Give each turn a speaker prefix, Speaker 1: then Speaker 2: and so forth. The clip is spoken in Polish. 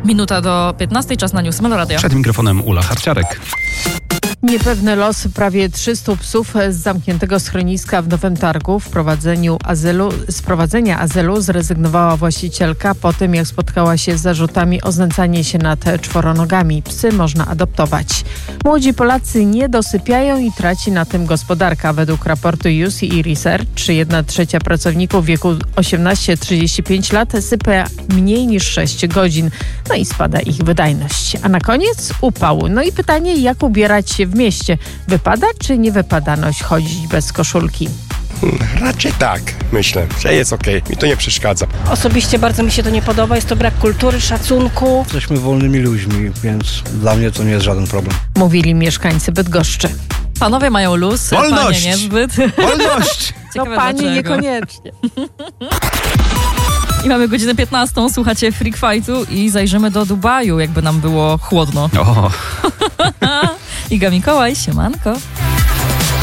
Speaker 1: Minuta do 15, czas na News Melo Radio.
Speaker 2: Przed mikrofonem Ula Harciarek.
Speaker 3: Niepewny los prawie 300 psów z zamkniętego schroniska w Nowym Targu. Z prowadzenia azylu zrezygnowała właścicielka po tym, jak spotkała się z zarzutami o znęcanie się nad czworonogami. Psy można adoptować. Młodzi Polacy nie dosypiają i traci na tym gospodarka. Według raportu UC Research 1/3 pracowników w wieku 18-35 lat sypia mniej niż 6 godzin. No i spada ich wydajność. A na koniec upał. No i pytanie, jak ubierać się w mieście. Wypada czy nie wypada chodzić bez koszulki?
Speaker 4: Raczej tak, myślę, że jest okej. Mi to nie przeszkadza.
Speaker 5: Osobiście bardzo mi się to nie podoba. Jest to brak kultury, szacunku.
Speaker 6: Jesteśmy wolnymi ludźmi, więc dla mnie to nie jest żaden problem.
Speaker 3: Mówili mieszkańcy Bydgoszczy.
Speaker 1: Panowie mają luz,
Speaker 2: Wolność!
Speaker 1: panie niezbyt.
Speaker 2: Wolność!
Speaker 1: Ciekawe
Speaker 3: Panie
Speaker 1: dlaczego.
Speaker 3: niekoniecznie.
Speaker 1: I mamy godzinę 15, słuchacie Freak Fightu i zajrzymy do Dubaju, jakby nam było chłodno.
Speaker 2: O.
Speaker 1: Iga Mikołaj, siemanko.